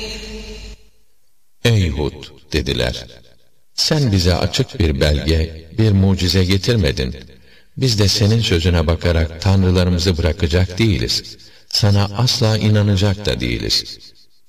Ey Hud, dediler, sen bize açık bir belge, bir mucize getirmedin. Biz de senin sözüne bakarak tanrılarımızı bırakacak değiliz. Sana asla inanacak da değiliz.